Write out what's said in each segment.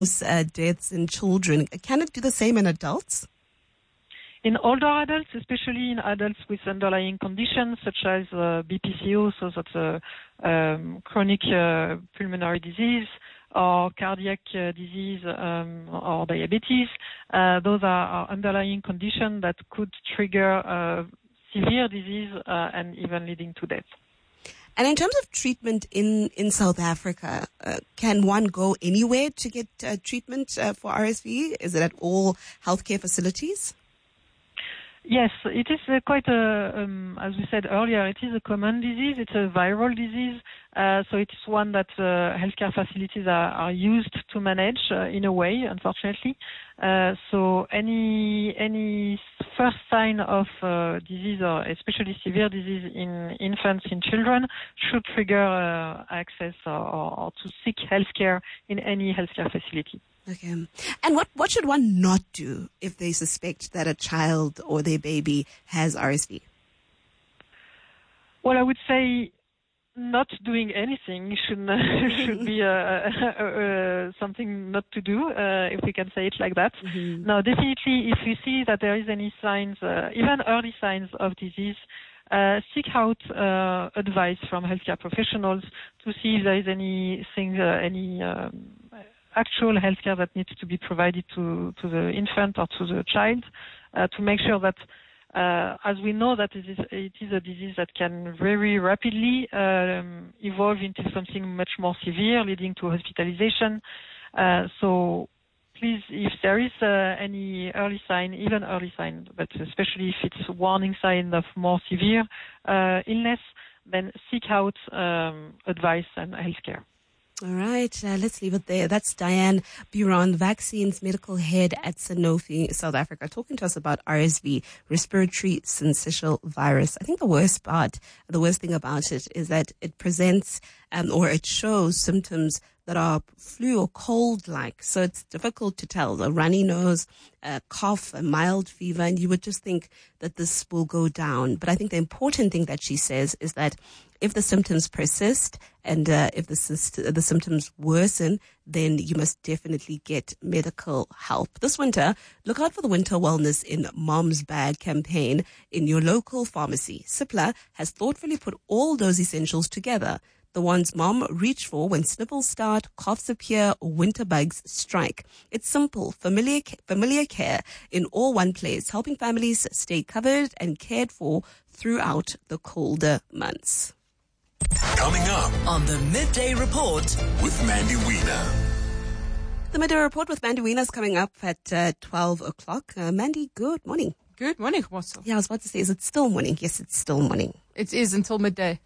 deaths in children. Can it do the same in adults? In older adults, especially in adults with underlying conditions such as BPCO, so that's chronic pulmonary disease, or cardiac disease, or diabetes, those are underlying conditions that could trigger severe disease and even leading to death. And in terms of treatment in South Africa, can one go anywhere to get treatment for RSV? Is it at all healthcare facilities? Yes, it is quite as we said earlier, it is a common disease. It's a viral disease, so it is one that healthcare facilities are used to manage in a way, unfortunately. So any first sign of disease, or especially severe disease in infants, in children, should trigger access or to seek healthcare in any healthcare facility. Okay. And what should one not do if they suspect that a child or their baby has RSV? Well, I would say not doing anything should be something not to do, if we can say it like that. Mm-hmm. Now, definitely, if you see that there is any signs, even early signs of disease, seek out advice from healthcare professionals to see if there is anything, any actual healthcare that needs to be provided to the infant or to the child, to make sure that, as we know that it is a disease that can very rapidly evolve into something much more severe, leading to hospitalization. So please, if there is any early sign, even early sign, but especially if it's a warning sign of more severe illness, then seek out advice and healthcare. All right, let's leave it there. That's Diane Buron, Vaccines Medical Head at Sanofi South Africa, talking to us about RSV, respiratory syncytial virus. I think the worst thing about it is that it presents or it shows symptoms that are flu or cold-like. So it's difficult to tell. A runny nose, a cough, a mild fever, and you would just think that this will go down. But I think the important thing that she says is that if the symptoms persist and if the symptoms worsen, then you must definitely get medical help. This winter, look out for the Winter Wellness in Mom's Bag campaign in your local pharmacy. Cipla has thoughtfully put all those essentials together. The ones mom reach for when sniffles start, coughs appear, or winter bugs strike. It's simple, familiar care in all one place, helping families stay covered and cared for throughout the colder months. Coming up on the Midday Report with Mandy Wiener. The Midday Report with Mandy Wiener is coming up at 12 o'clock. Mandy, good morning. Good morning, Mossel. Yeah, I was about to say, is it still morning? Yes, it's still morning. It is until midday.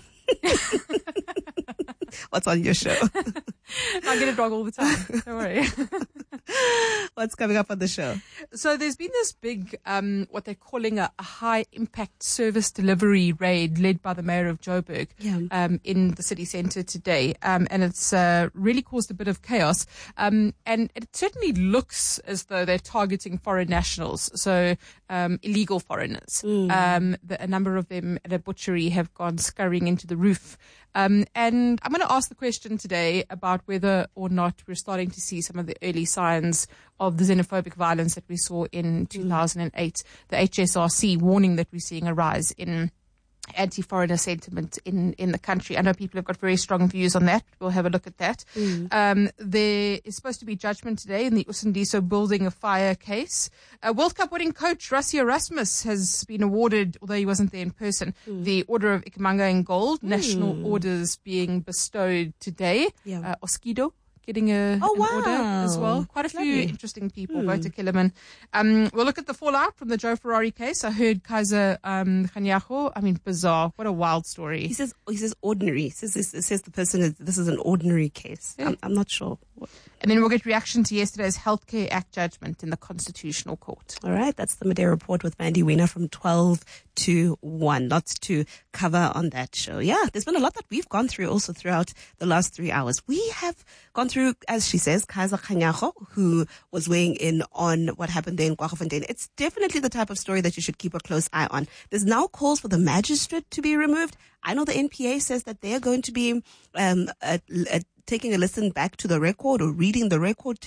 What's on your show? I get it wrong all the time. Don't worry. What's coming up on the show? So there's been this big, what they're calling a high impact service delivery raid led by the mayor of Joburg, in the city centre today. And it's really caused a bit of chaos. And it certainly looks as though they're targeting foreign nationals, so illegal foreigners. A number of them at a butchery have gone scurrying into the roof. And I'm going to ask the question today about whether or not we're starting to see some of the early signs of the xenophobic violence that we saw in 2008, the HSRC warning that we're seeing a rise in anti-foreigner sentiment in the country. I know people have got very strong views on that. We'll have a look at that. There is supposed to be judgment today in the Usindiso building a fire case. World Cup winning coach Rassie Erasmus has been awarded, although he wasn't there in person, the Order of Ikhamanga in gold. National orders being bestowed today. Oskido getting an order as well. Quite a few interesting people. Wouter Kellerman. We'll look at the fallout from the Joe Ferrari case. I heard Kaiser Kganyago. I mean, bizarre. What a wild story. He says ordinary. It says the person this is an ordinary case. Yeah. I'm not sure. And then we'll get reaction to yesterday's Healthcare Act judgment in the Constitutional Court. All right, that's the Midday Report with Mandy Wiener from 12 to 1. Lots to cover on that show. Yeah, there's been a lot that we've gone through also throughout the last 3 hours. We have gone through, as she says, Kaiser Kganyago, who was weighing in on what happened there in Kwaggafontein. It's definitely the type of story that you should keep a close eye on. There's now calls for the magistrate to be removed. I know the NPA says that they're going to be taking a listen back to the record or reading the record